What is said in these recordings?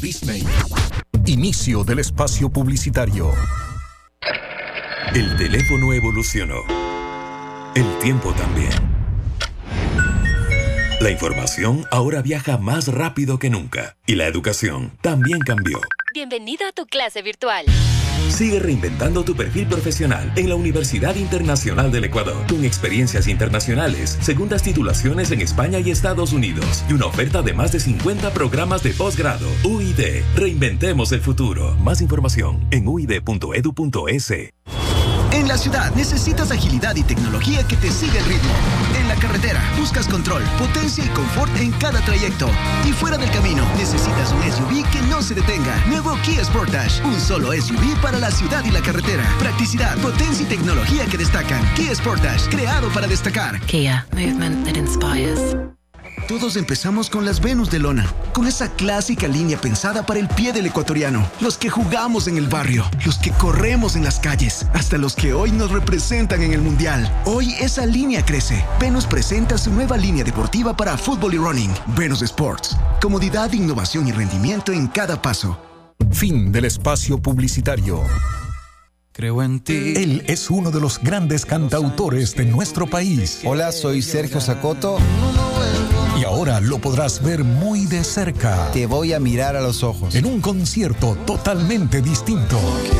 Disney. Inicio del espacio publicitario. El teléfono evolucionó. El tiempo también. La información ahora viaja más rápido que nunca. Y la educación también cambió. Bienvenido a tu clase virtual. Sigue reinventando tu perfil profesional en la Universidad Internacional del Ecuador, con experiencias internacionales, segundas titulaciones en España y Estados Unidos, y una oferta de más de 50 programas de posgrado. UID, reinventemos el futuro. Más información en uid.edu.es. En la ciudad necesitas agilidad y tecnología que te siga el ritmo. En la carretera buscas control, potencia y confort en cada trayecto. Y fuera del camino necesitas un SUV que no se detenga. Nuevo Kia Sportage, un solo SUV para la ciudad y la carretera. Practicidad, potencia y tecnología que destacan. Kia Sportage, creado para destacar. Kia, movement that inspires. Todos empezamos con las Venus de lona, con esa clásica línea pensada para el pie del ecuatoriano. Los que jugamos en el barrio, los que corremos en las calles, hasta los que hoy nos representan en el Mundial. Hoy esa línea crece. Venus presenta su nueva línea deportiva para fútbol y running. Venus Sports. Comodidad, innovación y rendimiento en cada paso. Fin del espacio publicitario. Creo en ti. Él es uno de los grandes cantautores de nuestro país. Hola, soy Sergio Sacoto. Y ahora lo podrás ver muy de cerca. Te voy a mirar a los ojos. En un concierto totalmente distinto.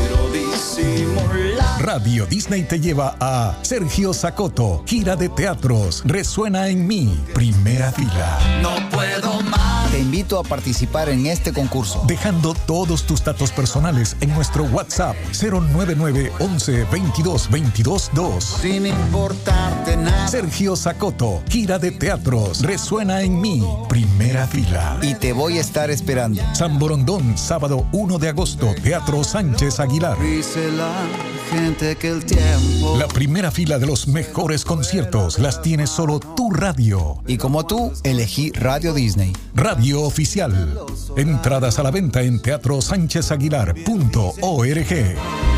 Radio Disney te lleva a Sergio Sacoto, gira de teatros, Resuena en mí, primera fila. No puedo más. Te invito a participar en este concurso. Dejando todos tus datos personales en nuestro WhatsApp 099 11 22 22 2. Sin importarte nada. Sergio Sacoto, gira de teatros, Resuena en mí, primera fila. Y te voy a estar esperando. San Borondón, sábado 1 de agosto, Teatro Sánchez Aguilar. Dice la gente que el tiempo. La primera fila de los mejores conciertos las tiene solo tu radio. Y como tú, elegí Radio Disney. Radio oficial. Entradas a la venta en teatrosánchezaguilar.org.